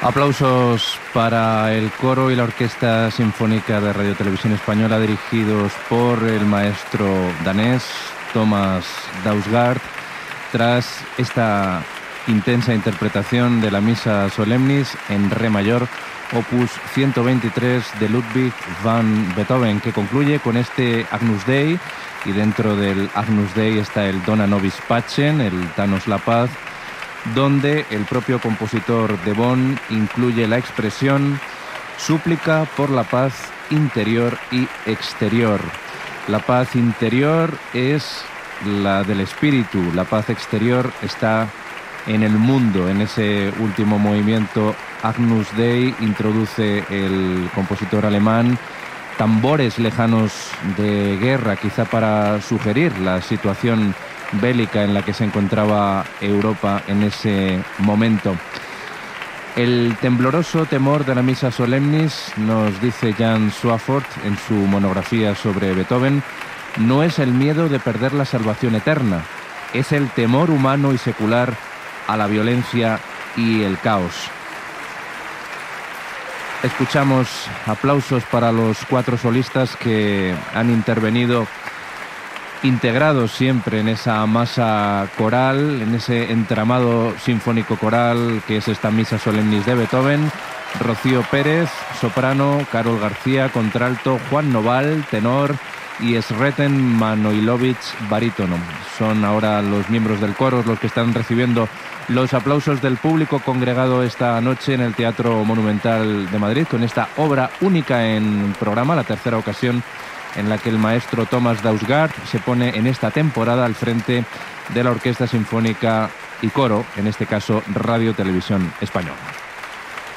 Aplausos para el coro y la Orquesta Sinfónica de Radio Televisión Española, dirigidos por el maestro danés Thomas Dausgaard, tras esta intensa interpretación de la Missa Solemnis en re mayor, opus 123 de Ludwig van Beethoven, que concluye con este Agnus Dei, y dentro del Agnus Dei está el Dona Nobis Pacem, el Danos la Paz, donde el propio compositor de Bonn incluye la expresión súplica por la paz interior y exterior. La paz interior es la del espíritu, la paz exterior está en el mundo. En ese último movimiento Agnus Dei introduce el compositor alemán tambores lejanos de guerra, quizá para sugerir la situación bélica en la que se encontraba Europa en ese momento. El tembloroso temor de la Missa Solemnis, nos dice Jan Swafford en su monografía sobre Beethoven, no es el miedo de perder la salvación eterna, es el temor humano y secular a la violencia y el caos. Escuchamos aplausos para los 4 solistas que han intervenido integrados siempre en esa masa coral, en ese entramado sinfónico coral que es esta Missa Solemnis de Beethoven. Rocío Pérez, soprano; Karol García, contralto; Juan Noval, tenor; y Sreten Manojlovic, barítono. Son ahora los miembros del coro los que están recibiendo los aplausos del público congregado esta noche en el Teatro Monumental de Madrid, con esta obra única en programa, la tercera ocasión en la que el maestro Thomas Dausgaard se pone en esta temporada al frente de la Orquesta Sinfónica y Coro, en este caso Radio Televisión Española.